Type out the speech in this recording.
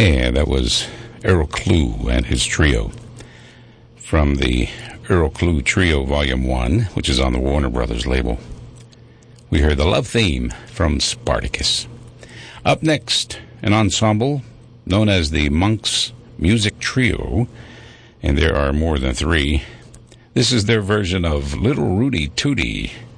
And that was Earl Klugh and his trio from the Earl Klugh Trio Volume 1, which is on the Warner Brothers label. We heard the love theme from Spartacus. Up next, an ensemble known as the Monks Music Trio, and there are more than three. This is their version of Little Rudy Tooty.